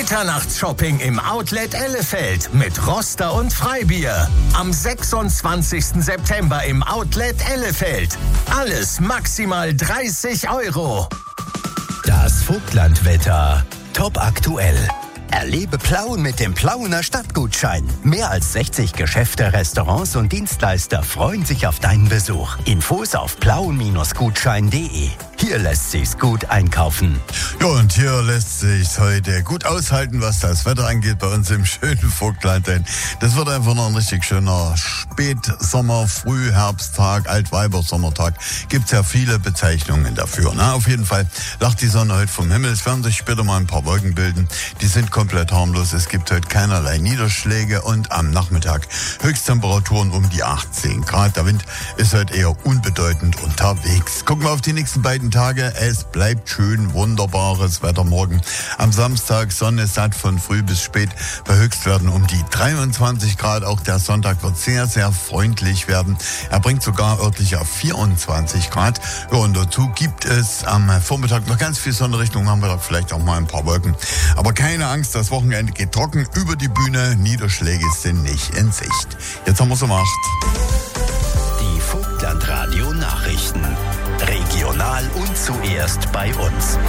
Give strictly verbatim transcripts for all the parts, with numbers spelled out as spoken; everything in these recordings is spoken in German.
Mitternachtsshopping im Outlet Ellefeld mit Roster und Freibier. Am sechsundzwanzigsten September im Outlet Ellefeld. Alles maximal dreißig Euro. Das Vogtlandwetter. Top aktuell. Erlebe Plauen mit dem Plauener Stadtgutschein. Mehr als sechzig Geschäfte, Restaurants und Dienstleister freuen sich auf deinen Besuch. Infos auf plauen Gutschein punkt de. Hier lässt sich's gut einkaufen. Ja, und hier lässt sich's heute gut aushalten, was das Wetter angeht bei uns im schönen Vogtland. Denn das wird einfach noch ein richtig schöner Spätsommer, Frühherbsttag, Altweibersommertag. Gibt's ja viele Bezeichnungen dafür. Na, auf jeden Fall lacht die Sonne heute vom Himmel. Es werden sich später mal ein paar Wolken bilden. Die sind komplett harmlos. Es gibt heute keinerlei Niederschläge und am Nachmittag Höchsttemperaturen um die achtzehn Grad. Der Wind ist heute eher unbedeutend unterwegs. Gucken wir auf die nächsten beiden Tage. Es bleibt schön, wunderbares Wetter morgen. Am Samstag Sonne satt von früh bis spät. Bei Höchstwerten um die dreiundzwanzig Grad. Auch der Sonntag wird sehr, sehr freundlich werden. Er bringt sogar örtlich auf vierundzwanzig Grad. Ja, und dazu gibt es am Vormittag noch ganz viel Sonne, Richtung Nachmittag vielleicht auch mal ein paar Wolken. Aber keine Angst, das Wochenende geht trocken über die Bühne. Niederschläge sind nicht in Sicht. Jetzt haben wir es um acht. Die Vogtlandradio Nachrichten. Regional und zuerst bei uns.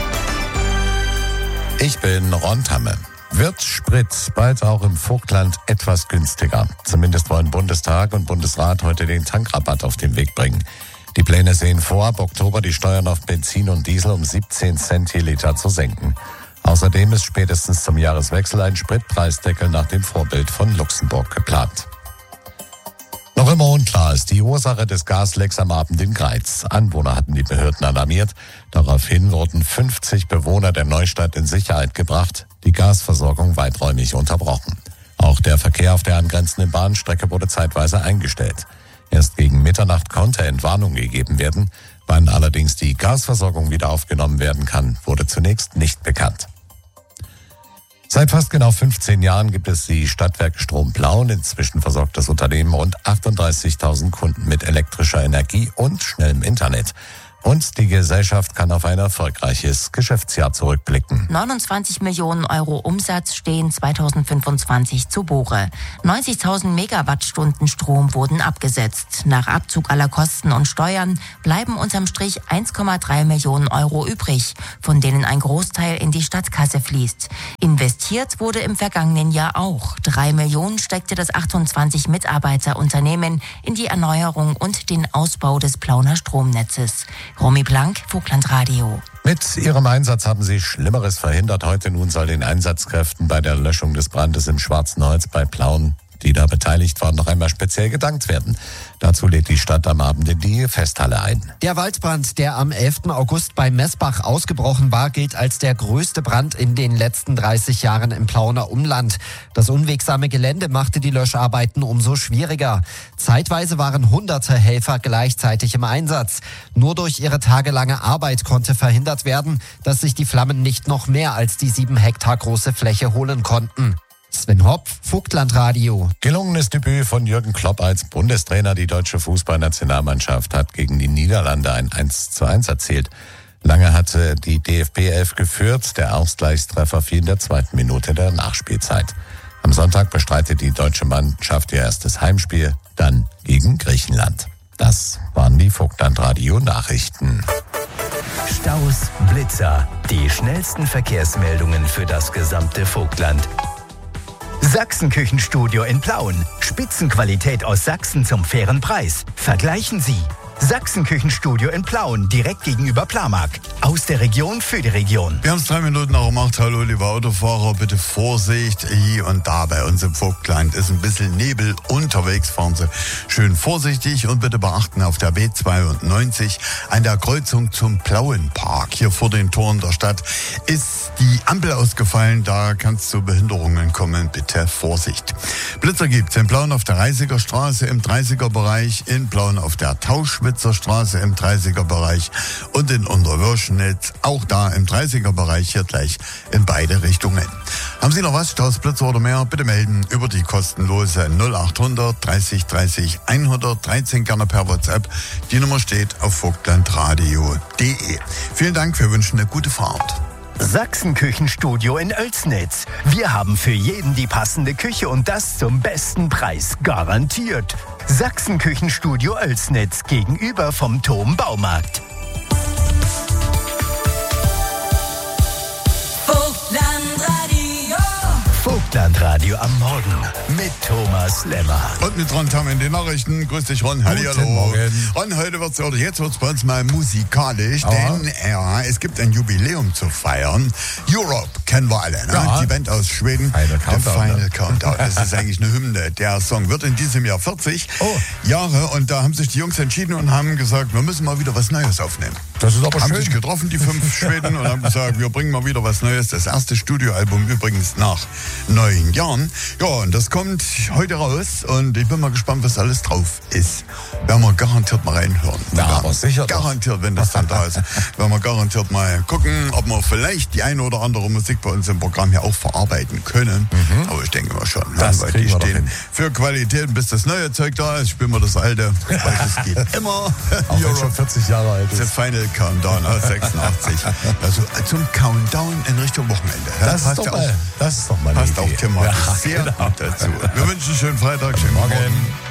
Ich bin Ron Tamme. Wird Sprit bald auch im Vogtland etwas günstiger? Zumindest wollen Bundestag und Bundesrat heute den Tankrabatt auf den Weg bringen. Die Pläne sehen vor, ab Oktober die Steuern auf Benzin und Diesel um siebzehn Cent je Liter zu senken. Außerdem ist spätestens zum Jahreswechsel ein Spritpreisdeckel nach dem Vorbild von Luxemburg geplant. Noch immer unklar ist die Ursache des Gaslecks am Abend in Greiz. Anwohner hatten die Behörden alarmiert. Daraufhin wurden fünfzig Bewohner der Neustadt in Sicherheit gebracht, die Gasversorgung weiträumig unterbrochen. Auch der Verkehr auf der angrenzenden Bahnstrecke wurde zeitweise eingestellt. Erst gegen Mitternacht konnte Entwarnung gegeben werden. Wann allerdings die Gasversorgung wieder aufgenommen werden kann, wurde zunächst nicht bekannt. Seit fast genau fünfzehn Jahren gibt es die Stadtwerke Strom Plauen. Inzwischen versorgt das Unternehmen rund achtunddreißigtausend Kunden mit elektrischer Energie und schnellem Internet. Und die Gesellschaft kann auf ein erfolgreiches Geschäftsjahr zurückblicken. neunundzwanzig Millionen Euro Umsatz stehen zweitausendfünfundzwanzig zu Buche. neunzigtausend Megawattstunden Strom wurden abgesetzt. Nach Abzug aller Kosten und Steuern bleiben unterm Strich eins Komma drei Millionen Euro übrig, von denen ein Großteil in die Stadtkasse fließt. Investiert wurde im vergangenen Jahr auch. Drei Millionen steckte das achtundzwanzig Mitarbeiterunternehmen in die Erneuerung und den Ausbau des Plauner Stromnetzes. Romy Blank, Vogtlandradio. Mit ihrem Einsatz haben sie Schlimmeres verhindert. Heute nun soll den Einsatzkräften bei der Löschung des Brandes im Schwarzen Holz bei Plauen, die da beteiligt waren, noch einmal speziell gedankt werden. Dazu lädt die Stadt am Abend in die Festhalle ein. Der Waldbrand, der am elften August bei Messbach ausgebrochen war, gilt als der größte Brand in den letzten dreißig Jahren im Plauener Umland. Das unwegsame Gelände machte die Löscharbeiten umso schwieriger. Zeitweise waren hunderte Helfer gleichzeitig im Einsatz. Nur durch ihre tagelange Arbeit konnte verhindert werden, dass sich die Flammen nicht noch mehr als die sieben Hektar große Fläche holen konnten. Sven Hopp, Vogtlandradio. Gelungenes Debüt von Jürgen Klopp als Bundestrainer. Die deutsche Fußballnationalmannschaft hat gegen die Niederlande ein eins zu eins erzielt. Lange hatte die D F B elf geführt. Der Ausgleichstreffer fiel in der zweiten Minute der Nachspielzeit. Am Sonntag bestreitet die deutsche Mannschaft ihr erstes Heimspiel, dann gegen Griechenland. Das waren die Vogtlandradio-Nachrichten. Staus, Blitzer, die schnellsten Verkehrsmeldungen für das gesamte Vogtland. Sachsenküchenstudio in Plauen. Spitzenqualität aus Sachsen zum fairen Preis. Vergleichen Sie. Sachsenküchenstudio in Plauen, direkt gegenüber Plamark. Aus der Region für die Region. Wir haben es drei Minuten nach um acht. Hallo, liebe Autofahrer, bitte Vorsicht. Hier und da bei uns im Vogtland ist ein bisschen Nebel unterwegs. Fahren Sie schön vorsichtig und bitte beachten, auf der B zweiundneunzig an der Kreuzung zum Plauenpark hier vor den Toren der Stadt ist die Ampel ausgefallen. Da kann es zu Behinderungen kommen. Bitte Vorsicht. Blitzer gibt's in Plauen auf der Reisiger Straße im dreißiger Bereich, in Plauen auf der Tauschwitz Straße im dreißiger Bereich und in Unterwürschnitz, auch da im dreißiger Bereich, hier gleich in beide Richtungen. Haben Sie noch was, Staus, Blitzer oder mehr? Bitte melden über die kostenlose null achthundert dreißig dreißig hundertdreizehn, gerne per WhatsApp. Die Nummer steht auf vogtlandradio punkt de. Vielen Dank, wir wünschen eine gute Fahrt. Sachsenküchenstudio in Oelsnitz. Wir haben für jeden die passende Küche und das zum besten Preis. Garantiert. Sachsenküchenstudio Oelsnitz gegenüber vom Thom Baumarkt. Vogtlandradio am Morgen mit Thomas Lemmer. Und mit Ron Tam in den Nachrichten. Grüß dich, Ron. Hallihallo. Morgen. Ron, heute wird's, oder jetzt wird's bei uns mal musikalisch, Aha. denn ja, es gibt ein Jubiläum zu feiern. Europe kennen wir alle, ne? Ja. Die Band aus Schweden. Final Countdown, The Final ne? Countdown. Das ist eigentlich eine Hymne. Der Song wird in diesem Jahr vierzig Oh. Jahre und da haben sich die Jungs entschieden und haben gesagt, wir müssen mal wieder was Neues aufnehmen. Das ist aber haben schön. sich getroffen, die fünf Schweden, und haben gesagt, wir bringen mal wieder was Neues. Das erste Studioalbum übrigens nach neun Jahren. Ja, und das kommt heute raus und ich bin mal gespannt, was alles drauf ist. Werden wir garantiert mal reinhören. Ja, aber sicher doch. Garantiert, wenn das dann da ist. Werden wir garantiert mal gucken, ob wir vielleicht die eine oder andere Musik bei uns im Programm hier auch verarbeiten können. Mhm. Aber ich denke mal schon. Das weil kriegen die wir doch stehen hin. für Qualität, bis das neue Zeug da ist. Spielen wir das alte, weil es geht immer. Auch wenn Europe. schon vierzig Jahre alt The ist. Final Countdown aus sechsundachtzig. Also zum Countdown in Richtung Wochenende. Ja, Das ist, doch ja mal, das ist doch mal eine passt auch Idee. thematisch Ja, sehr genau. gut dazu. Wir wünschen einen schönen Freitag, schönen Morgen. Morgen.